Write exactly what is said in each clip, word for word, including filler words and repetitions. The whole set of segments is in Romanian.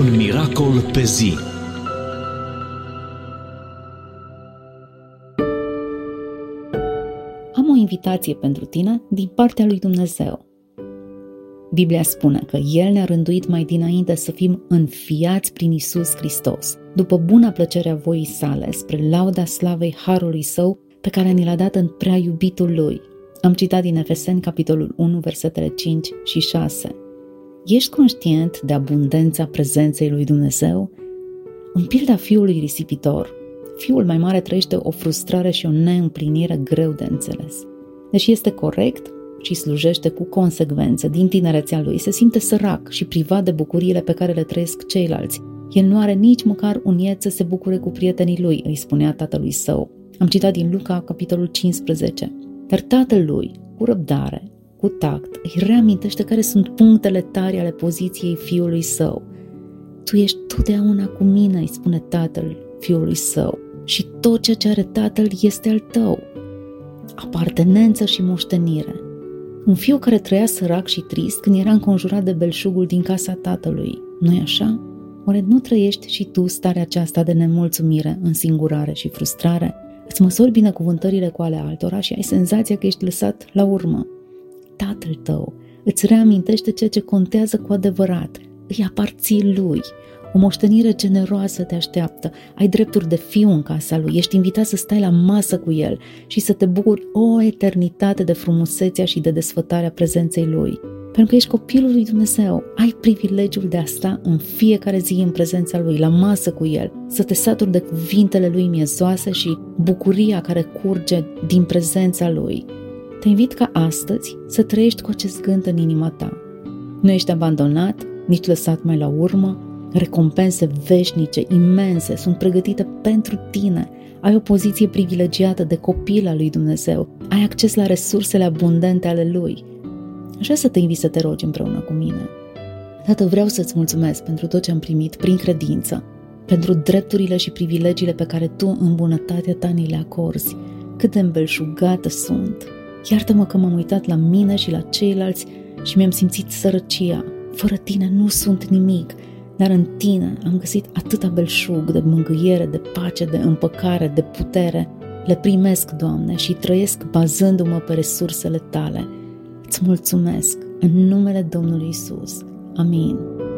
Un miracol pe zi. Am o invitație pentru tine din partea lui Dumnezeu. Biblia spune că El ne-a rânduit mai dinainte să fim înfiați prin Iisus Hristos, după buna plăcere a voii sale, spre lauda slavei harului Său, pe care ni l-a dat în prea iubitul Lui. Am citat din Efeseni, capitolul unu, versetele cinci și șase. Ești conștient de abundența prezenței lui Dumnezeu? În pilda fiului risipitor, fiul mai mare trăiește o frustrare și o neîmplinire greu de înțeles. Deși este corect și slujește cu consecvență din tinerețea lui, se simte sărac și privat de bucuriile pe care le trăiesc ceilalți. El nu are nici măcar un iet să se bucure cu prietenii lui, îi spunea tatălui său. Am citat din Luca, capitolul cincisprezece. Dar tatăl lui, cu răbdare, cu tact, îi reamintește care sunt punctele tari ale poziției fiului său. Tu ești totdeauna cu mine, îi spune tatăl fiului său, și tot ceea ce are tatăl este al tău. Apartenență și moștenire. Un fiu care trăia sărac și trist când era înconjurat de belșugul din casa tatălui. Nu-i așa? Oare nu trăiești și tu starea aceasta de nemulțumire, însingurare și frustrare? Îți măsori binecuvântările cu ale altora și ai senzația că ești lăsat la urmă. Tatăl tău îți reamintește ceea ce contează cu adevărat. Îi aparții lui. O moștenire generoasă te așteaptă. Ai drepturi de fiu în casa lui. Ești invitat să stai la masă cu el și să te bucuri o eternitate de frumusețea și de desfătarea prezenței lui. Pentru că ești copilul lui Dumnezeu, ai privilegiul de a sta în fiecare zi în prezența lui, la masă cu el, să te saturi de cuvintele lui miezoase și bucuria care curge din prezența lui. Te invit ca astăzi să trăiești cu acest gând în inima ta. Nu ești abandonat, nici lăsat mai la urmă. Recompense veșnice, imense, sunt pregătite pentru tine. Ai o poziție privilegiată de copil al lui Dumnezeu. Ai acces la resursele abundente ale lui. Așa să te invit să te rogi împreună cu mine. Tată, vreau să-ți mulțumesc pentru tot ce am primit prin credință, pentru drepturile și privilegiile pe care tu în bunătatea ta ni le acorzi. Cât de îmbelșugată sunt. Iartă-mă că m-am uitat la mine și la ceilalți și mi-am simțit sărăcia. Fără tine nu sunt nimic, dar în tine am găsit atâta belșug de mângâiere, de pace, de împăcare, de putere. Le primesc, Doamne, și trăiesc bazându-mă pe resursele tale. Îți mulțumesc în numele Domnului Iisus. Amin.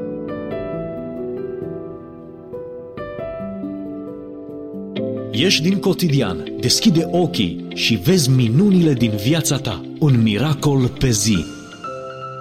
Ieși din cotidian, deschide ochii și vezi minunile din viața ta. Un miracol pe zi.